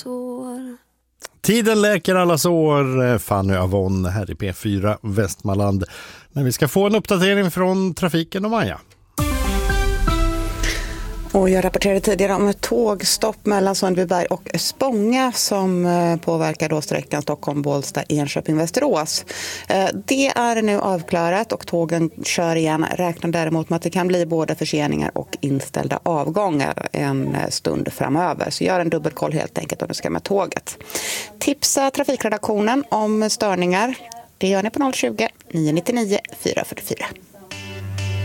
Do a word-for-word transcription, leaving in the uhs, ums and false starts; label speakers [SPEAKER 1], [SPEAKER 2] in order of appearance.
[SPEAKER 1] Tiden läker alla sår, Fanny Avon här i P fyra Västmanland. Men vi ska få en uppdatering från trafiken och Maja.
[SPEAKER 2] Och jag rapporterade tidigare om ett tågstopp mellan Sundbyberg och Spånga som påverkar då sträckan Stockholm-Bålsta, Enköping-Västerås. Det är nu avklarat och tågen kör igen. Räknar däremot med att det kan bli både förseningar och inställda avgångar en stund framöver. Så gör en dubbelkoll helt enkelt om du ska med tåget. Tipsa trafikredaktionen om störningar. Det gör ni på noll tjugo, nio nio nio, fyra fyra fyra.